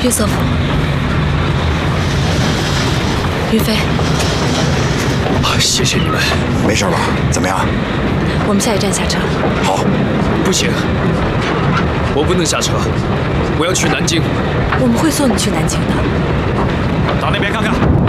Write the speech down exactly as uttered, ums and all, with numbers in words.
岳瑟夫，于飞， 谢谢你们。 没事吧？怎么样？ 我们下一站下车。 好。 不行，我不能下车，我要去南京。 我们会送你去南京的。 到那边看看。